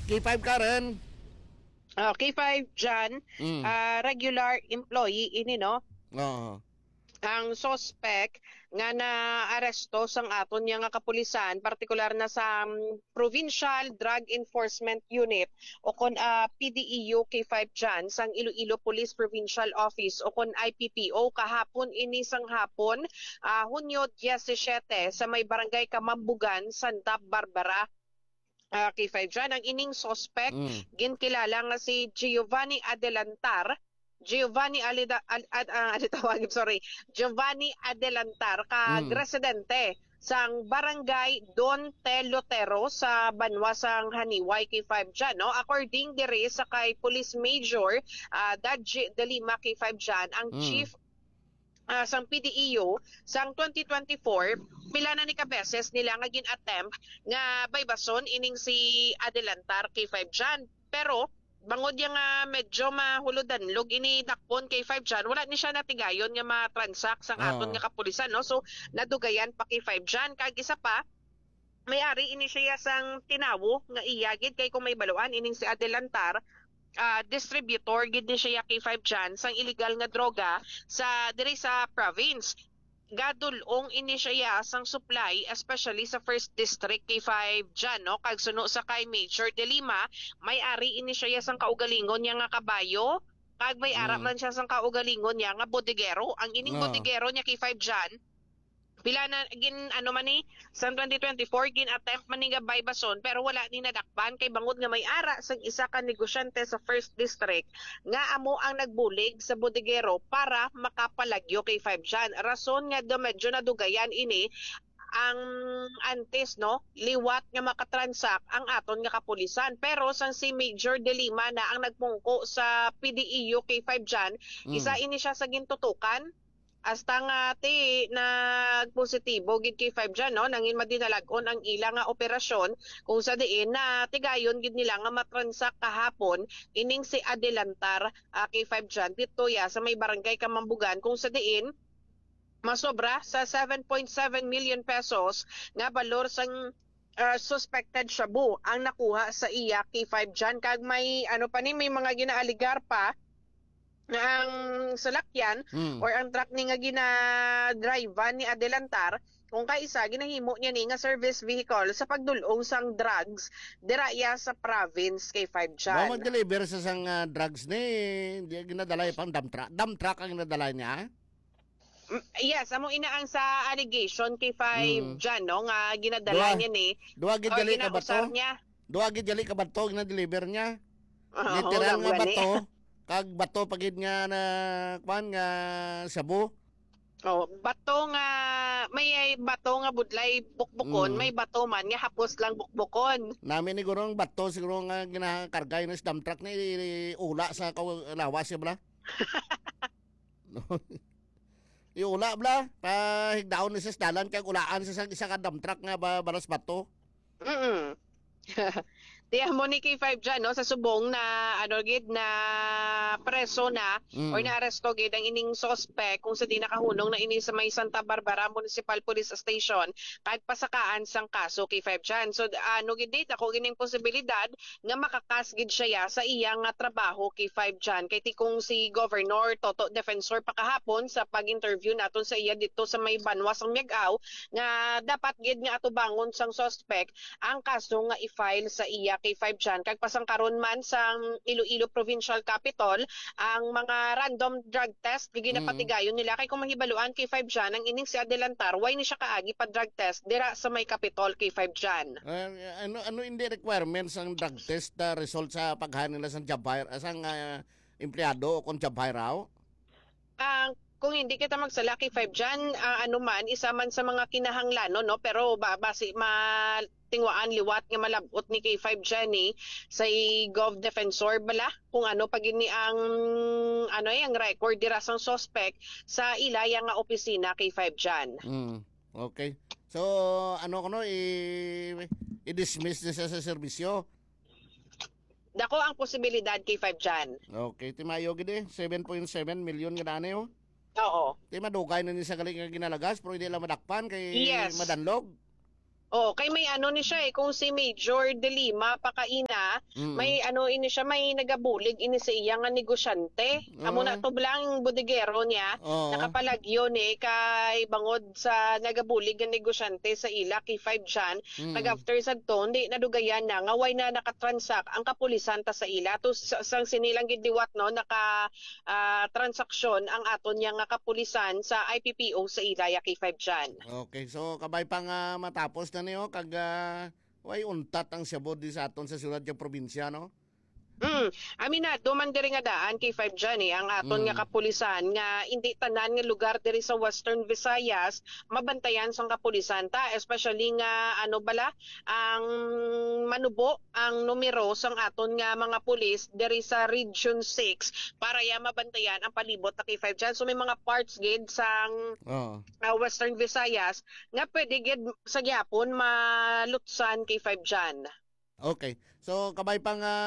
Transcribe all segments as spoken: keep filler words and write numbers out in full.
K five Karen. Uh, K five John, Mm. ah, regular employee ini no. Oo. Ang suspect nga na aresto sang aton nga nga kapulisan, partikular na sa um, Provincial Drug Enforcement Unit o kon ah, P D E U K five John sang Iloilo Police Provincial Office o kon I P P O kahapon ini sang hapon, ah, Hunyo seventeen sa may barangay Kamambugan, Santa Barbara. Ah, K five John, ang ining suspect Mm. ginkilala nga si Giovanni Adelantar. Giovanni Alida, Al, Ad, ah, ano tawagin, sorry. Giovanni Adelantar, kag Mm. residente sang barangay Don Telotero sa Banwasang Haniway K five Jan. No? According diri sa kay Police Major uh, Dadji De Lima K five Jan, ang Mm. chief Uh, sang P D E U sang twenty twenty-four pila na ni kabeses nila nga gin-attempt nga baybason ining si Adelantar K five Jan, pero bangod yang nga medyo mahuludan log ini dakpon K five Jan, wala ni siya natigayon nga ma-transact sang aton Oo. nga kapulisan, no? So nadugayan pa K five Jan, kag isa pa may-ari ini siya sang tinawo nga iyagid kay kung may baluan ining si Adelantar, uh, distributor gid ni siya K five Jan sang illegal nga droga sa diri sa province. Gadulong ini siya sang supply especially sa first district K five Jan, no? Kag suno sa kay Major De Lima, may-ari ini siya sang kaugalingon niya nga kabayo, kag may ara Mm. man siya sang kaugalingon niya nga bodegero. Ang ining Oo. bodegero niya K five Jan, pila na gin ano man ni sa twenty twenty-four gin attempt man ni nga baybason pero wala ni nadakpan kay bangod nga may ara sang isa ka negosyante sa first district nga amo ang nagbulig sa bodegero para makapalagyo kay five Jan. Rason nga do medyo nadugayan ini ang antes, no, liwat nga makatransak ang aton nga kapulisan, pero sang si Major De Lima na ang nagpungko sa P D E U K five Jan, Mm. isa ini siya sa gintutukan hasta nga ti nagpositibo gid kay five Jan, no, nangin madinalagon ang ila nga operasyon kung sa diin na tigayon gid nila nga matransak kahapon ining si Adelantar uh, kay five Jan dito ya sa may barangay Kamambugan, kung sa diin masobra sa seven point seven million pesos nga balor sang uh, suspected shabu ang nakuha sa iya K five Jan, kag may ano pa ni may mga ginaaligar pa na ang salakyan Mm. or ang truck ni nga gina-drive ni Adelantar kung kaisa ginahimo niya ni nga service vehicle sa pagdulong sang drugs diraya sa province K five Ba Jan. mag-deliver sa sang ah, drugs ni di ginadala pang dump truck. Dump truck ang ginadala niya. Mm, Yes, amo ina ang sa allegation K five Mm. Jan, no, nga ginadala Dua- niya ni Duwa gid or gali ka ginausar bato. niya. Duwa gid gali ka bato gina-deliver niya. Oo, Literal nga gani. bato. Kag bato pagid nga na kwan nga sabu. Oh, bato nga may bato nga budlay bukbukon, Mm. may bato man nga hapos lang bukbukon. Namin ni gurong bato siguro nga ginakargay ng dump truck ni ula sa kaw- lawas ya bla. Iula bla pa higdaon ni sa dalan kag ulaan sa sang isa ka dump truck nga ba baras bato. Mm. Tiyan mo ni K five Jan, no, sa subong na ano gid na preso na Mm. or na-aresto gid ang ining suspect kung sa di nakahunong na ini sa may Santa Barbara Municipal Police Station kahit pasakaan sang kaso K five Jan. So ano gid dito ako gining posibilidad nga makakas gid siya sa iyang nga trabaho K five Jan, kay ti kung si Governor Toto Defensor pa kahapon sa pag-interview naton sa iya dito sa may Banwa sang Miagao nga dapat gid nga atubangon sang suspect ang kaso nga i-file sa iya K five Jan, kag pasangkaron man sang Iloilo Provincial Capital ang mga random drug test nga ginapatigayon nila, kay kung mahibaluan K five Jan ang ining si Adelantar why ni siya kaagi pa drug test dira sa may Capitol K five Jan. Uh, ano ano hindi requirements ang drug test na result sa paghanin nila sa job hire sang uh, empleyado o kung job hire raw? Ang kung hindi kita magsala kay five Jan, ah, ano man, isa man sa mga kinahanglanon, no? Pero ba, basi matingwaan liwat nga malabot ni kay five Jan eh, sa Gov Defensor bala kung ano pag ini ang ano eh, ang record dira sang suspect sa ilaya nga opisina kay five Jan. Mm. Okay. So ano kuno i i-dismiss na siya sa serbisyo. Dako ang posibilidad kay five Jan. Okay, timayo gid eh seven point seven million nga dani oh. Oo. Ti madugay na ni sa galing nga ginalagas pero hindi lang madakpan kay Yes. madanlog. Oh, kay may ano ni siya eh, kung si Major De Lima Pakaina, Mm. may ano ini siya, may nagabulig ini sa iya nga negosyante. Amo na Ah, to blang bodegero niya, oo. nakapalagyo ni kay bangod sa nagabulig nga negosyante sa ila kay five Jan. Pag Mm. after sad to, hindi nadugayan na nga way na nakatransak ang kapulisan ta sa ila. To sa, sang sinilang gidiwat no, naka ah, transaksyon ang aton niya nga kapulisan sa I P P O sa ila ya kay five Jan. Okay, so kabay pa nga matapos na niyo kag ah, way untat ang Cebu di sa aton sa syudad yung probinsya no. Mm. Amin na, duman diri nga daan kay five Jan eh, ang aton nga Mm. kapulisan nga hindi tanan nga lugar diri sa Western Visayas mabantayan sang kapulisan ta, especially nga ano bala ang manubo ang numero sang aton nga mga pulis diri sa Region six para ya mabantayan ang palibot na kay five Jan. So may mga parts gid sang Oo. uh, Western Visayas nga pwede gid sa gyapon malutsan kay five Jan. Okay. So kabay pa nga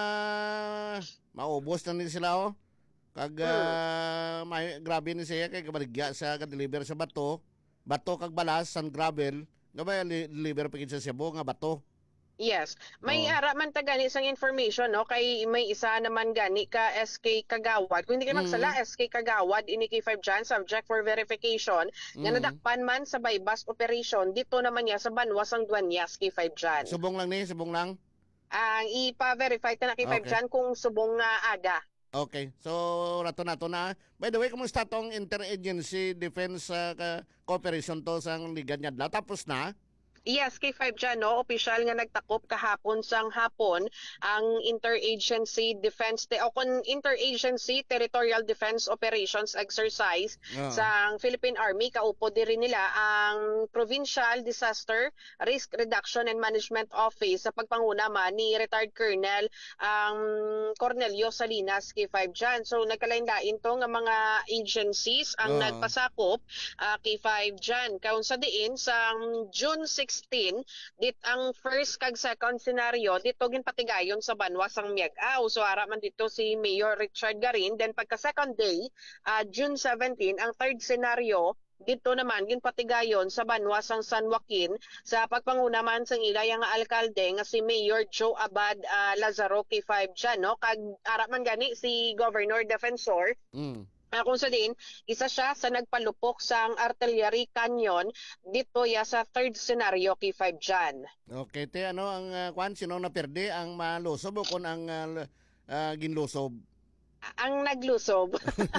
maubos na ni sila oh. Kag Mm. ah, may grabe ni siya kay kabaligya sa ka-deliver sa bato. Bato kag balas san gravel. Gabay li- deliver pa gid sa Cebu nga bato. Yes. May Oh. ara man ta gani sang information no kay may isa naman gani ka S K Kagawad. Kung hindi kayo Mm. magsala S K Kagawad ini kay five Jan subject for verification nga Mm. nadakpan man sa bypass operation dito naman niya sa Banwas ang Duanyas kay five Jan. Subong lang ni, subong lang. Ang ipa-verify ta na kay five Okay. Jan kung subong nga aga. Okay. So rato nato na. By the way, kumusta tong interagency defense uh, ka- cooperation to sang liga niya? Tapos na? Yes, kay five Jan, no, official nga nagtakop kahapon sang hapon ang Interagency Defense Te- o kon Interagency Territorial Defense Operations Exercise Oo. sang Philippine Army. Kaupo diri nila ang Provincial Disaster Risk Reduction and Management Office sa pagpanguna man ni retired Colonel ang Cornelio Salinas kay five Jan. So nagkalain-lain to nga mga agencies ang Oo. nagpasakop uh, kay five Jan. Kaun sa diin sang June sixteen, dit ang first kag second scenario dito ginpatigayon sa Banwas ang Miag-aw. So ara man dito si Mayor Richard Garin. Then pagka second day, uh, June seventeen, ang third scenario dito naman ginpatigayon sa Banwas ang San Joaquin sa pagpanguna man sang ilay nga alkalde nga si Mayor Joe Abad uh, Lazaro kay five Jan, no, kag ara man gani si Governor Defensor. Mm. Uh, kung sa din, isa siya sa nagpalupok sang Artillery Canyon dito ya sa third scenario kay five Jan. Okay, te ano ang uh, kwan sino na perde ang malusob o kon ang uh, uh, ginlusob? Ang naglusob.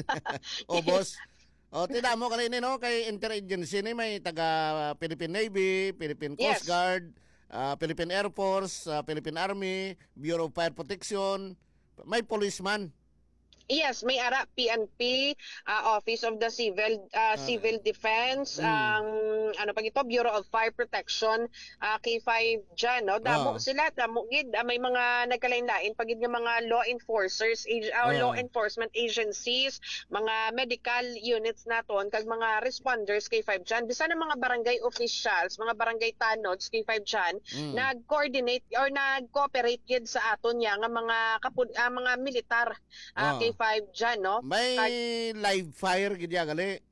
O boss. O tida mo kanina no kay interagency ni may taga Philippine Navy, Philippine Coast Yes. Guard, uh, Philippine Air Force, uh, Philippine Army, Bureau of Fire Protection, may policeman. Yes, may ara P N P, uh, Office of the Civil uh, Civil Defense, mm. ang ano pag ito Bureau of Fire Protection uh, K five Jan, no. Damo Ah. sila, damo gid uh, may mga nagkalain-lain pagid nga mga law enforcers, ag- uh, Ah. law enforcement agencies, mga medical units naton kag mga responders K five Jan, bisan ang mga barangay officials, mga barangay tanods K five Jan, Mm. nag-coordinate or nag-cooperate gid sa aton ya nga mga kapud uh, mga militar uh, Ah. K five Jan, no. May live fire gid ya gali.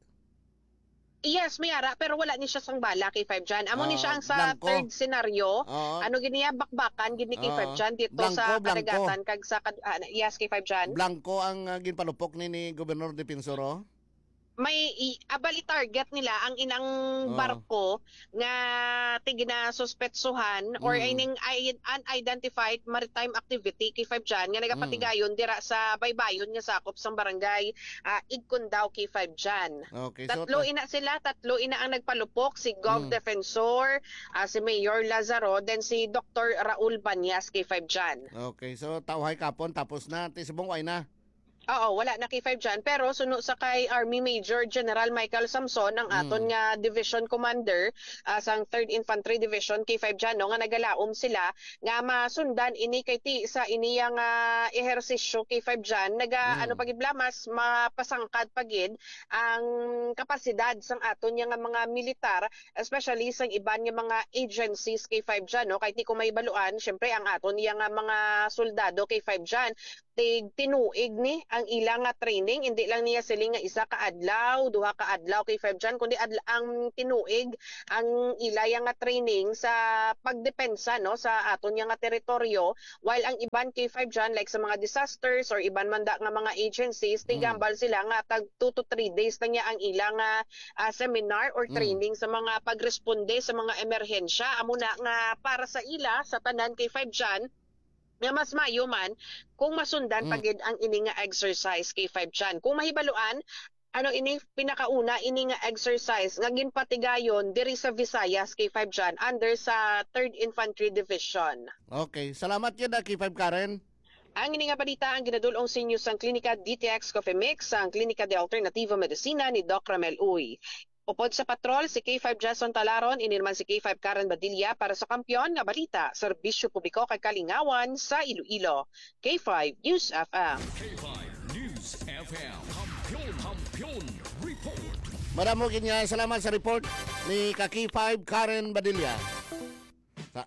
Yes, may ara pero wala ni siya sang bala kay five Jan. Amo ni Ah, siya ang sa blanco. third scenario. Oo. Ano giniya bakbakan gini kay Ah, five Jan dito blanco, sa blanco. kadagatan kag sa kad- ah, yes kay five Jan. Blanco ang uh, ginpalupok ni ni Gobernador Defensor oh. May i- abali target nila ang inang Oh. barko nga tigina suspetsuhan or Mm. ining i- unidentified maritime activity kay five Jan nga nagapatigayon dira sa baybayon nga sakop sang barangay uh, Igkundaw kay five Jan. Okay, so Tatlo ta- ina sila, tatlo ina ang nagpalupok, si Gov Mm. Defensor, ah, si Mayor Lazaro, then si Doctor Raul Banyas kay five Jan. Okay, so tawhay kapon tapos na ti subong way na. Oo, wala na kay five Jan, pero suno sa kay Army Major General Michael Samson ang aton Mm. nga division commander uh, sang third Infantry Division kay five Jan, no, nga nagalaom sila nga masundan ini kay ti sa iniyang uh, ehersisyo kay five Jan naga Mm. ano pagid mas mapasangkad pagid ang kapasidad sang aton nga mga militar, especially sang iban nga mga agencies kay five Jan, no, kay ti ko may baluan syempre ang aton nga mga soldado kay five Jan tig tinuig ni ang ilang nga training, hindi lang niya siling nga isa ka adlaw, duha ka adlaw kay Feb Jan, kundi adla, ang tinuig ang ilaya nga training sa pagdepensa no sa aton nga teritoryo, while ang iban kay Feb Jan like sa mga disasters or iban man da nga mga agencies tigambal sila nga tag two to three days na niya ang ilang nga ah, seminar or training sa mga pagresponde sa mga emerhensya. Amo na nga para sa ila sa tanan kay Feb Jan nga mas mayo man kung masundan Mm. pagid ang ini nga exercise kay Feb Jan. Kung mahibaluan, ano ini pinakauna ini nga exercise nga ginpatigayon diri sa Visayas kay Feb Jan under sa third Infantry Division. Okay, salamat yun na kay Five Karen. Ang ini nga balita ang ginadulong sa inyo sa Klinika D T X Coffee Mix, ang Klinika de Alternativa Medicina ni Doc Ramel Uy. Upod sa patrol, si K five Jason Talaron, inirman si K five Karen Badilla para sa Kampiyon nga balita, serbisyo publiko kay Kalingawan sa Iloilo. K five News F M. K five News F M. Kampiyon, kampiyon, report. Maramo kinya salamat sa report ni Kaki Five Karen Badilla. Sa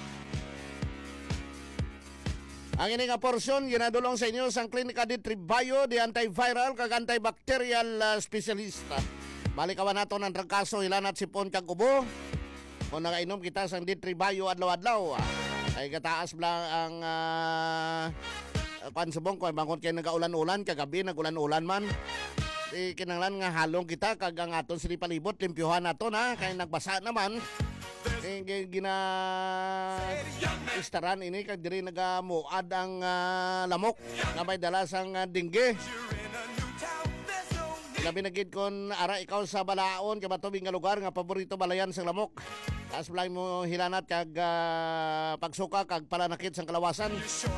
ang ini nga porsyon ginadulong sa inyo sang Klinika di Tribayo di antiviral kag antibacterial uh, specialista. Malikawan nato ng trangkaso ilanat sipon kag ubo. Kung nakainom kita sang di Tribayo adlaw-adlaw. ah, Ay kataas lang ang uh, pansubong ko bangon kay nagaulan-ulan kagabi nagulan-ulan man. Di kinanglan nga halong kita kag ang aton sili palibot limpyuhan nato na kay nagbasa naman. Eh, gi- gina istaran ini kag diri nagamuad ang ah, lamok nga may dala sang uh, dingge. Labi na gid kon ara ikaw sa balaon ka matubig nga lugar nga paborito balayan sang lamok. Taas blay mo hilanat kag ah, pagsuka kag palanakit sang kalawasan.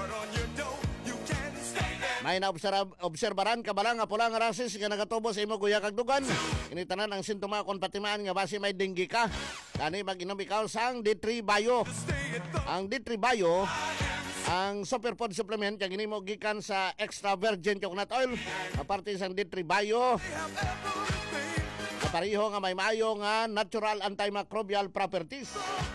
May naobserba obserbaran ka bala nga pula nga rasis nga nagatubo sa imo kuya kag dugan. Ini tanan ang sintoma kon patimaan nga base may dengue ka. Kani mag-inom ikaw sang D three Bio. Ang D three Bio ang superfood supplement kag ini mo gikan sa extra virgin coconut oil. Aparte sang D three Bio. Kapareho nga may maayo nga natural antimicrobial properties.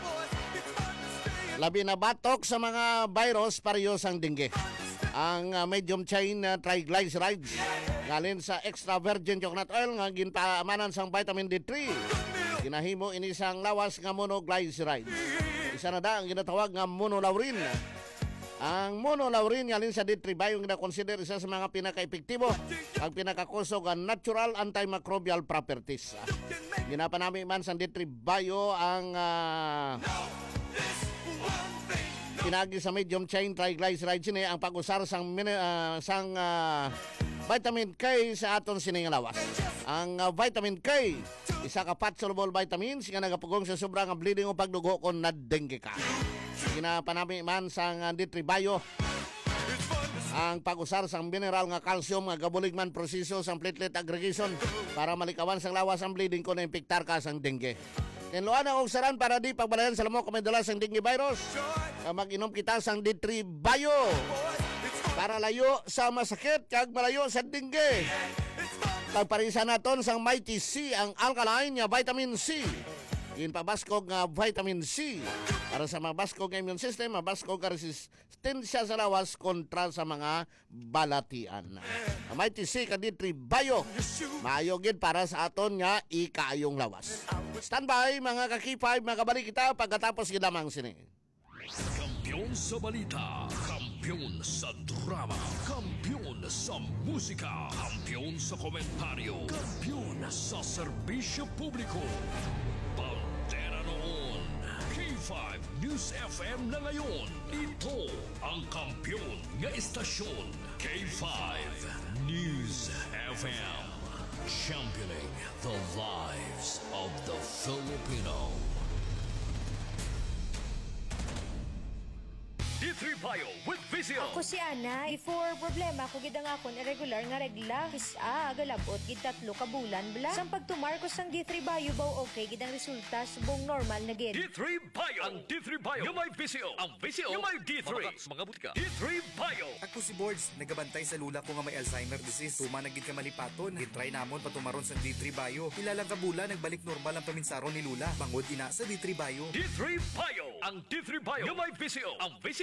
Labi na batok sa mga virus pareho sang dengue. Ang uh, medium chain uh, triglycerides galing sa extra virgin coconut oil nga ginpaamanan sang vitamin D three. Ginahimo ini sang lawas nga monoglycerides. Isa na da ang ginatawag nga monolaurin. Ang monolaurin galing sa D three Bio nga consider isa sa mga pinaka-epektibo ang pinakakusog ang natural antimicrobial properties. Ginapanami man sa D three Bio ang uh, pinagi sa medium chain triglycerides ini ang pag-usar sang uh, sang uh, vitamin K sa aton sining lawas. Ang uh, vitamin K isa ka fat soluble vitamins nga nagapugong sa sobrang nga bleeding o pagdugo kon na-dengue ka. Ginapanami man sang uh, D three Bio ang pag-usar sang mineral nga calcium nga gabulig man proseso sang platelet aggregation para malikawan sang lawas ang bleeding kon na-impektar ka sang dengue. Tinluan ang ugsaran para di pagbalayan sa lamok kung may dala sang dengue virus. Mag-inom kita sang D three Bio para layo sa masakit kag malayo sa dengue. Pagparisa naton sang Mighty C ang alkaline nga vitamin C. Ginpabaskog nga vitamin C para sa mabaskog nga immune system, mabaskog nga resistensya sa lawas kontra sa mga balatian. Ang Mighty C kag D three Bio maayo gid para sa aton nga ikaayong lawas. Standby mga kaki five, makabalik kita pagkatapos gid lamang sini. Kampiyon sa balita, kampiyon sa drama, kampiyon sa musika, kampiyon sa komentaryo, kampiyon sa serbisyo publiko. Bandera noon, K five News F M na ngayon. Ito ang kampiyon nga istasyon, K five News F M. Championing the lives of the Filipino. D three Bio with Vizio. Ako si Ana, before problema ko gid ang akon irregular nga regla. Isa galabot gid tatlo ka bulan bla. Sang pagtumarkos sang D three Bio baw okay gid ang resulta subong normal na gid. D three Bio. Ang D three Bio yung may Vizio. Ang Vizio yung may D three. Mga butika. D three Bio. Ako si Boards, nagabantay sa lula ko nga may Alzheimer disease. Tuma nagid ka malipaton. Gitry namon patumaron sa D three Bio. Ilalang kabula nagbalik normal ang paminsaron ni lula. Bangod ina sa D three Bio. D three Bio. Ang D three Bio yung may Vizio. Ang Vizio yung may D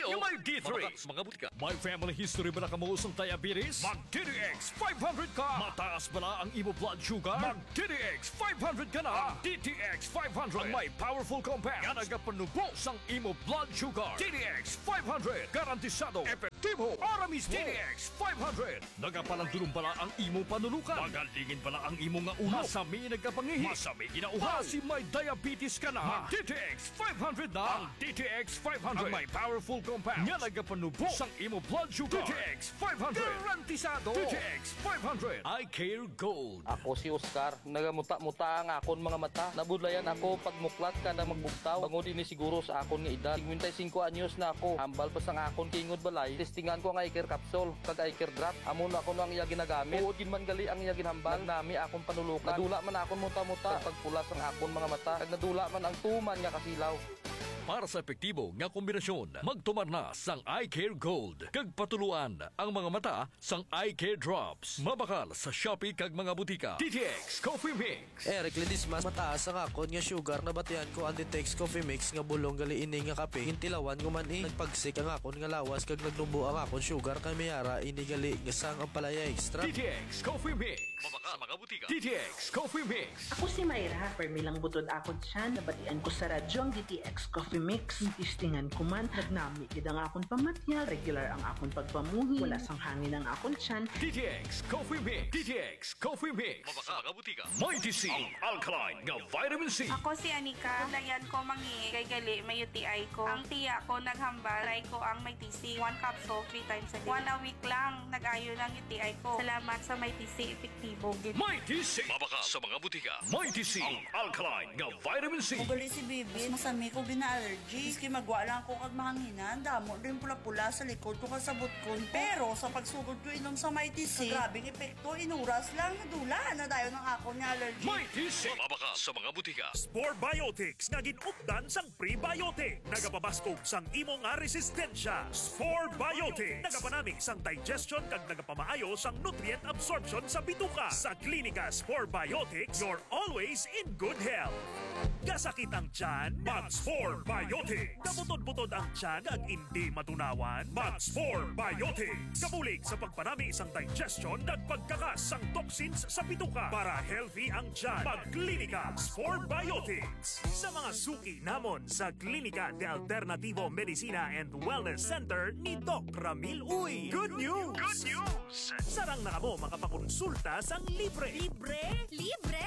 D three. Mabakas mga butika. May family history ba na kamuusong diabetes? Mag-D D X five hundred ka! Mataas ba na ang imo blood sugar? Mag-D D X five hundred ka na! Ang D T X five hundred ang may powerful compound nga nagapanubos ang imo blood sugar. D D X five hundred garantisado, epektibo, aramis. D D X five hundred nagapalandulong bala ang imo panulukan. Magalingin bala ang imo nga ulo. Masami nagapangihi. Masami ginauhaw. Kasi may diabetes ka na. Mag-D T X five hundred na! Ang D T X five hundred ang may powerful compound nga nagapanubos ang imo blood sugar. D T X five hundred garantisado. D T X five hundred I Care Gold. Ako si Oscar, nagamuta-muta ang akon mga mata. Nabudlayan ako pagmuklat ka na magbugtaw. Bangod ini siguro sa akon nga edad. fifty-five anyos na ako. Hambal pa sa akon kingod balay. Testingan ko ang I Care capsule, kag I Care drop. Amon ako no ang iya ginagamit. Uod gin man gali ang iya ginhambal. Nami akon panulukan. Nadula man akon muta-muta. Pagpulas ang akon mga mata. Kag nadula man ang tuman nga kasilaw. Para sa epektibo nga kombinasyon, magtumar na sang I Care Gold. Kag patuluan ang mga mata sang I Care Drops. Mabakal sa Shopee kag mga butika. D T X Coffee Mix. Eric Ledismas, mataas ang akon nga sugar na batian ko Antitex Coffee Mix nga bulong gali ini nga kape. Hintilawan ko man eh. Nagpagsik ang akon nga lawas kag naglumbo ang akon sugar kay mayara ini gali nga sang ang palaya extra. D T X Coffee Mix. Mabakal sa mga butika. D T X Coffee Mix. Ako si Mayra, permilang butod ako dyan. Nabatian ko sa radyo ang D T X Coffee Mix. Tistingan ko man, nagnami gid ang akon pamatyal, regular ang akon pagpamuhi, wala sang hangin ang akon tiyan. D T X Coffee Mix. D T X Coffee Mix. Mabakal sa mga butika. Mighty C. Ang alkaline nga vitamin C. Ako si Anika. Lagyan ko mangi kay gali may U T I ko. Ang tiya ko naghambal, try ko ang may T C. One capsule, three times a day. One a week lang, nag-ayo ng U T I ko. Salamat sa may T C, epektibo. Mighty C. Mabakal sa mga butika. Mighty C. Ang alkaline nga vitamin C. Ugali si Bibi, masami ko bina-allergy. Iski magwa lang ko kag mahanginan, damo din pula-pula sa likod ko kasabot ko. Pero sa pagsugod ko inom sa Mighty C, grabing epekto, inuras lang, nadula na dayon ng ako ni allergy. Mighty C. Mabakal sa mga butika. Spore Biotics nga ginupdan sang prebiotic. Nagapabaskog sang imo nga resistensya. Spore Biotics. Nagapanami sang digestion kag nagapamaayo sang nutrient absorption sa bituka. Sa klinika Spore Biotics, you're always in good health. Kasakit ang tiyan, mag-Spore Biotics. Kabutod-butod ang tiyan ag hindi matunawan, mag-Spore Biotics. Kabulig sa pagpanami isang digestion ag pagkakas sang toxins sa bituka para healthy ang tiyan. Mag-klinika Spore Biotics. Sa mga suki namon sa Klinika de Alternativo Medicina and Wellness Center ni Doc Ramil Uy. Good news! Good news! Sarang na kamo makapakonsulta sang libre. Libre? Libre!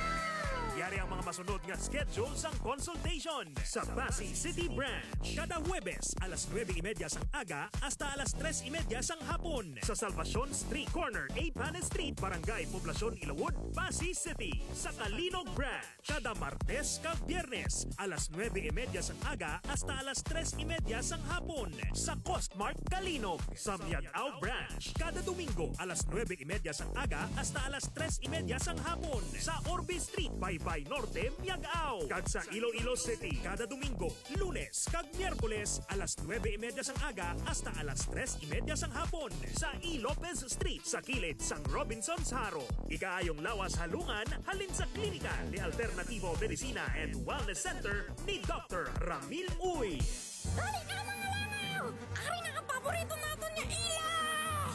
Yari ang mga masunod nga schedule sang consultation sa Pasig City Branch. Kada Huwebes, alas nueve y media sang aga hasta alas tres y media sang hapon sa Salvacion Street Corner, A. Panes Street, Barangay Poblacion, Ilawod, Pasig City. Sa Kalinog Branch, kada Martes kag Biyernes, alas nueve y media sang aga hasta alas tres y media sang hapon sa Costmart Kalinog. Sa Miagao Branch, kada Domingo, alas nueve y media sang aga hasta alas tres y media sang hapon sa Orbe Street, Baybay Norte, Miagao. Kag sa Iloilo City, kada Domingo, Lunes kag Miyerkules, alas nueve y media sang aga hasta alas tres y media sang hapon sa E. Lopez Street sa kilid sang Robinson's Haro. Ikaayong lawas halungan halin sa Klinika de Alternativo Medicina and Wellness Center ni Doctor Ramil Uy. Dali ka mga langaw! Ari na ang paborito natin niya ilaw!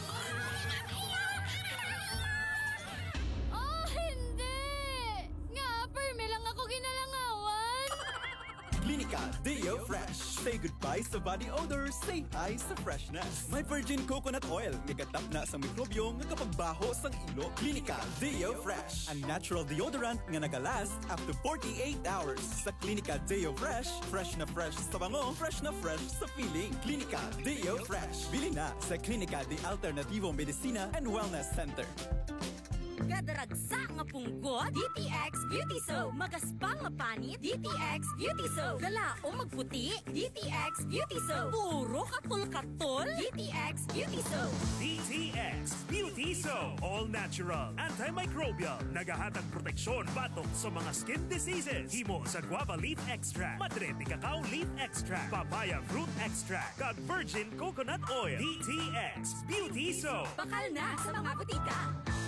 Oh, hindi! Nga, perme lang ako ginalangawan! Klinika Deo Fresh. Say goodbye sa body odor, say hi sa freshness. May virgin coconut oil, nagatap na sa mikrobyo nga kapagbaho sang ilo. Klinika Deo Fresh. Ang natural deodorant nga nagalast up to forty-eight hours. Sa Klinika Deo Fresh, fresh na fresh sa bango, fresh na fresh sa feeling. Klinika Deo Fresh. Bili na sa Klinika de Alternativo Medicina and Wellness Center. Kadaragsa nga punggot, D T X Beauty Soap. Magaspang nga panit, D T X Beauty Soap. Galao magputi, D T X Beauty Soap. Puro katol-katol, D T X Beauty Soap. D T X Beauty Soap. All natural, antimicrobial, nagahatag proteksyon batok sa mga skin diseases. Himo sa guava leaf extract, madrete cacao leaf extract, papaya fruit extract, kag virgin coconut oil. D T X Beauty Soap. Bakal na sa mga butika.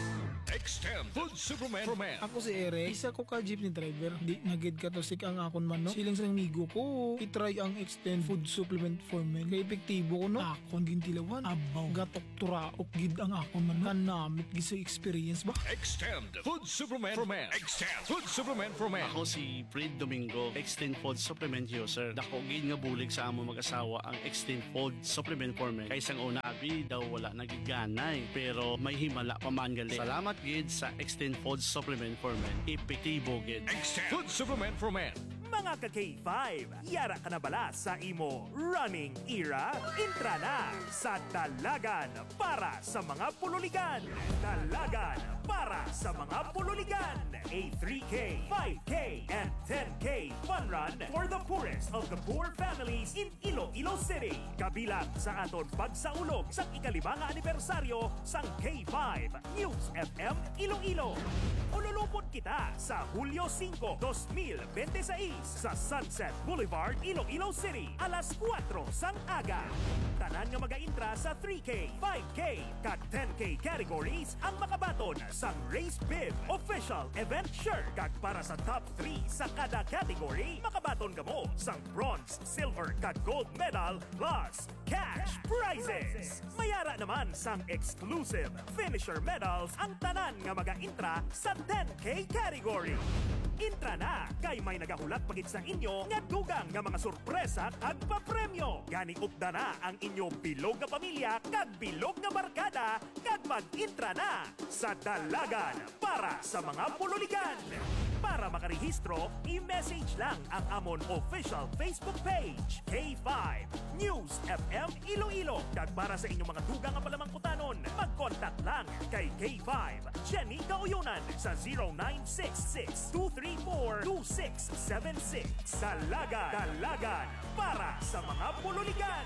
Extend Food Supplement for Men. Ako si Eric, isa ko ka jeepney driver. Di nagid ka to sik ang akon man no. Silang sa migo ko, itry ang Extend Food Supplement for Men. Kay epektibo ko no. Akon gintilawan, abaw, gatok turaok gid ang akon man. Kanamit gid sa experience ba? Extend Food Supplement for Men. Extend Food Supplement for Men. Ako si Fred Domingo, Extend Food Supplement user. Dako gid nga bulig sa amo mag-asawa ang Extend Food Supplement for Men. Kay sang una abi daw wala nagiganay pero may himala pa man gali. Salamat gid sa Extend Food Supplement for Men. Epektibo gid. Extend Food Supplement for Men. Mga ka-K five, yara ka na bala sa imo running era? Intra na sa Dalagan para sa mga pululigan. Dalagan para sa mga pululigan. A three K, five K, and ten K fun run for the poorest of the poor families in Iloilo City. Kabilang sa aton pagsaulog sa ikalimang anibersaryo sang K five News F M Iloilo. Ululupot kita sa Hulyo five, twenty twenty-six sa Sunset Boulevard, Iloilo City, alas kwatro sang aga. Tanan nga mag-intra sa three K, five K, kag ten K categories ang makabaton sang Race Bib Official Event Shirt. Kag para sa top three sa kada category, makabaton ka mo sang bronze, silver, kag gold medal plus cash prizes. Mayara naman sang exclusive finisher medals ang tanan nga mag-intra sa ten K category. Intra na kay may nagahulat pagit sa inyo nga dugang nga mga sorpresa kag papremyo. Gani upda na ang inyo bilog nga pamilya kag bilog nga barkada kag mag-intra na sa Dalagan para sa mga pululigan. Para makarehistro, i-message lang ang amon official Facebook page, K five News F M Iloilo. Kag para sa inyong mga dugang nga palamangkutanon, mag-contact lang kay K five Jenny Kauyunan sa zero nine six six, two three four, two six seven six. Dalagan, Dalagan para sa mga pululigan.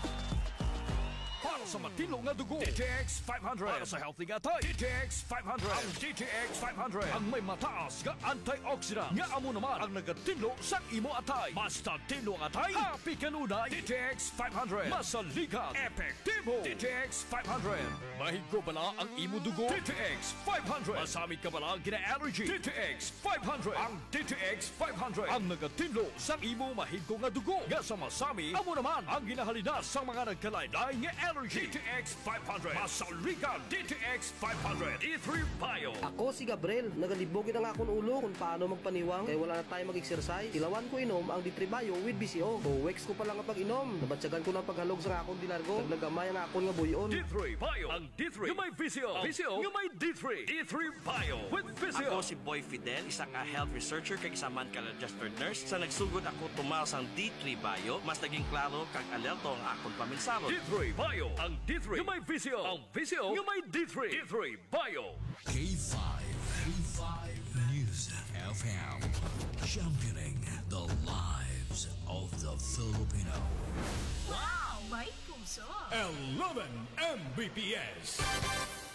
Para sa matino nga dugo, D T X five hundred. Para sa healthy nga tay, D T X five hundred. Ang D T X five hundred ang may mataas nga antioxidant nga amo naman ang nagatinlo sa imo atay. Basta tinlo ang atay, happy kanunay. D T X five hundred. Masaligan, epektibo. D T X five hundred. Mahigro bala ang imo dugo. D T X five hundred. Masamit ka bala ang gina-allergy. D T X five hundred. Ang D T X five hundred ang nagatinlo sa imo mahigro nga dugo. Nga sa masami, amo naman ang ginahalina sa mga nagkalaylay nga allergy. D T X five hundred. Masaligan D T X five hundred. D three Bio. Ako si Gabriel, nagalibogin ang akong ulo kung paano magpaniwang kaya wala na tayo mag-exercise. Tilawan ko inom ang D three Bio with B C O. Buwex ko pa lang ang pag-inom. Nabatsagan ko ng paghalog sa akong dilargo. Naglagamay ang akong nga buyon. D three Bio. Ang D three. Yung may V C O. V C O. Yung may D three. D three Bio with V C O. Ako si Boy Fidel, isang ka health researcher kag isa man ka registered nurse. Sa nagsugod ako tumal sang D three Bio, mas naging klaro kag alerto ang akong paminsaro. D three Bio. Ang D three. Yung may V C O. Ang V C O. Yung may D three. D three Bio. K five. K five News F M. Championing the lives of the Filipino. Wow! May puso! eleven M B P S.